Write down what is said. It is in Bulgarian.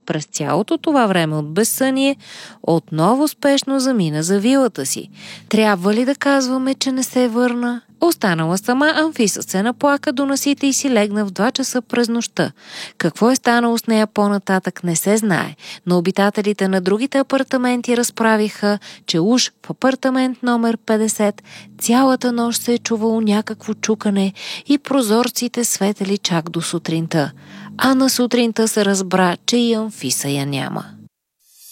през цялото това време от безсъние отново спешно замина за вилата си. Трябва ли да казваме, че не се върна? Останала сама, Анфиса се наплака до насите и си легна в 2 часа през нощта. Какво е станало с нея по-нататък не се знае, но обитателите на другите апартаменти разправиха, че уж в апартамент номер 50 цялата нощ се е чувало някакво чукане и прозорците светели чак до сутринта. А на сутринта се разбра, че и Анфиса я няма.